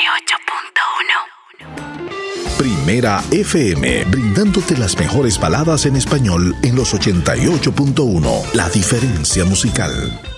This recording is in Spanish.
Primera FM, brindándote las mejores baladas en español en los 88.1. La diferencia musical.